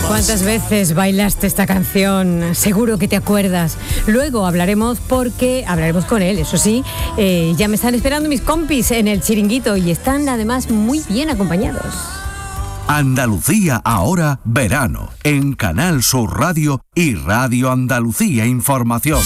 ¿Cuántas veces bailaste esta canción? Seguro que te acuerdas. Luego hablaremos con él, eso sí. Ya me están esperando mis compis en el chiringuito y están además muy bien acompañados. Andalucía ahora verano en Canal Sur Radio y Radio Andalucía Información.